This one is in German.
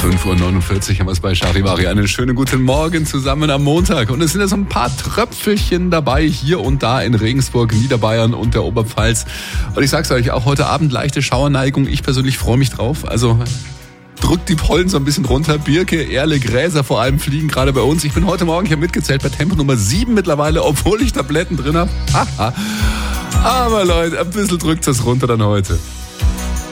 5:49 Uhr haben wir es bei Charivari. Einen schönen guten Morgen zusammen am Montag. Und es sind ja so ein paar Tröpfelchen dabei, hier und da in Regensburg, Niederbayern und der Oberpfalz. Und ich sag's euch, auch heute Abend leichte Schauerneigung. Ich persönlich freue mich drauf. Also drückt die Pollen so ein bisschen runter. Birke, Erle, Gräser vor allem fliegen gerade bei uns. Ich bin heute Morgen hier mitgezählt bei Tempo Nummer 7 mittlerweile, obwohl ich Tabletten drin habe. Aber Leute, ein bisschen drückt es runter dann heute.